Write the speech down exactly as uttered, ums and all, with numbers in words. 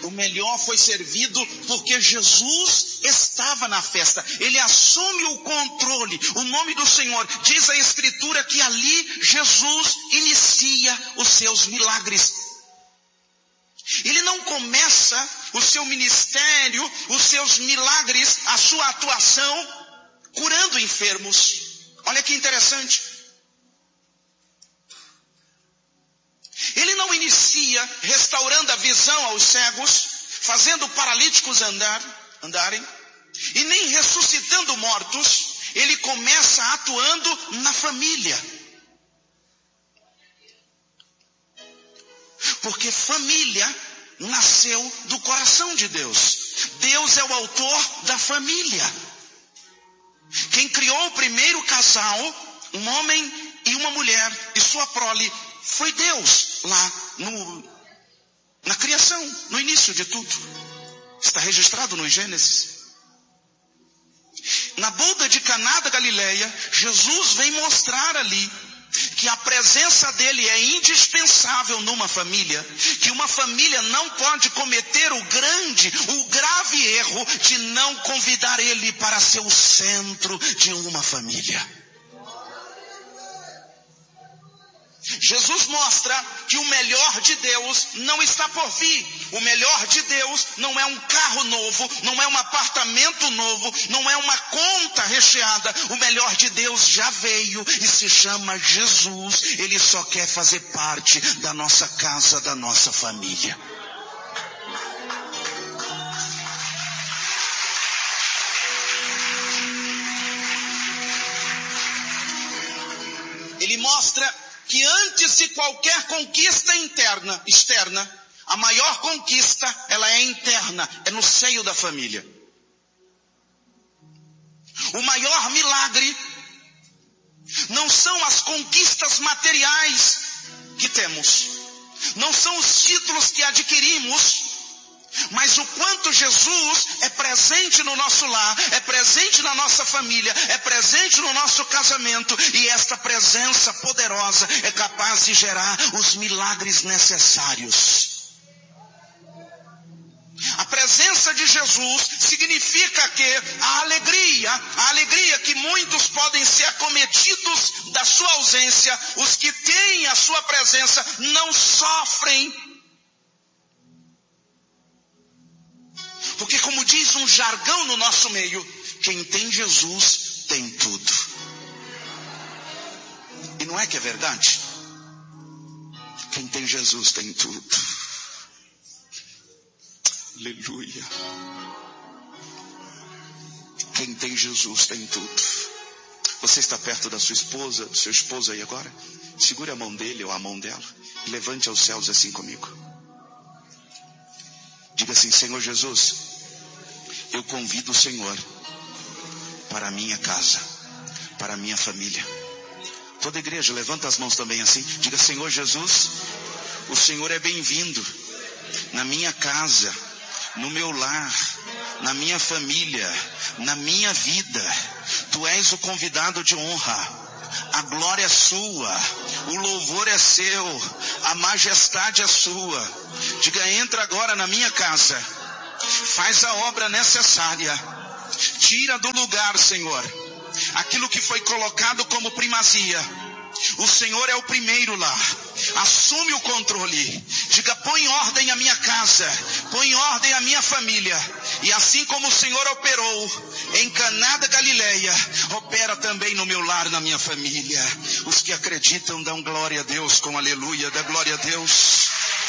O melhor foi servido porque Jesus estava na festa. Ele assume o controle. O nome do Senhor, diz a Escritura que ali Jesus inicia os seus milagres. Ele não começa o seu ministério, os seus milagres, a sua atuação curando enfermos. Olha que interessante. Ele não inicia restaurando a visão aos cegos, fazendo paralíticos andar, andarem, e nem ressuscitando mortos. Ele começa atuando na família. Porque família nasceu do coração de Deus. Deus é o autor da família. Quem criou o primeiro casal, um homem e uma mulher, e sua prole, foi Deus, lá no, na criação, no início de tudo. Está registrado no Gênesis. Na boda de Caná da Galileia, Jesus vem mostrar ali que a presença dele é indispensável numa família, que uma família não pode cometer o grande, o grave erro de não convidar ele para ser o centro de uma família. Jesus mostra que o melhor de Deus não está por vir. O melhor de Deus não é um carro novo, não é um apartamento novo, não é uma conta recheada. O melhor de Deus já veio e se chama Jesus. Ele só quer fazer parte da nossa casa, da nossa família. Ele mostra que antes de qualquer conquista interna, externa, a maior conquista, ela é interna, é no seio da família. O maior milagre não são as conquistas materiais que temos, não são os títulos que adquirimos, mas o quanto Jesus é presente no nosso lar, é presente na nossa família, é presente no nosso casamento, e esta presença poderosa é capaz de gerar os milagres necessários. A presença de Jesus significa que a alegria, a alegria que muitos podem ser acometidos da sua ausência, os que têm a sua presença não sofrem. Porque como diz um jargão no nosso meio, quem tem Jesus tem tudo. E não é que é verdade? Quem tem Jesus tem tudo. Aleluia. Quem tem Jesus tem tudo. Você está perto da sua esposa, do seu esposo aí agora? Segure a mão dele ou a mão dela e levante aos céus assim comigo. Diga assim: Senhor Jesus, eu convido o Senhor para a minha casa, para a minha família. Toda a igreja, levanta as mãos também assim. Diga: Senhor Jesus, o Senhor é bem-vindo na minha casa, no meu lar, na minha família, na minha vida. Tu és o convidado de honra. A glória é sua, o louvor é seu, a majestade é sua. Diga: entra agora na minha casa, faz a obra necessária, tira do lugar, Senhor, aquilo que foi colocado como primazia. O Senhor é o primeiro lá. Assume o controle. Diga: põe ordem à minha casa, põe ordem à minha família. E assim como o Senhor operou em Caná da Galileia, opera também no meu lar, na minha família. Os que acreditam dão glória a Deus com aleluia. Dá glória a Deus.